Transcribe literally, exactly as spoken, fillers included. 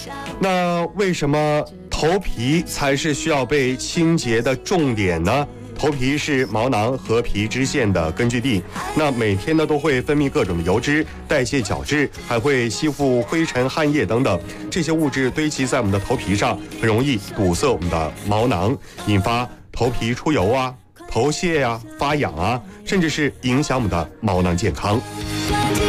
那为什么头皮才是需要被清洁的重点呢？头皮是毛囊和皮脂腺的根据地，那每天呢都会分泌各种的油脂，代谢角质，还会吸附灰尘、汗液等等，这些物质堆积在我们的头皮上，很容易堵塞我们的毛囊，引发头皮出油啊、头屑啊、发痒啊，甚至是影响我们的毛囊健康。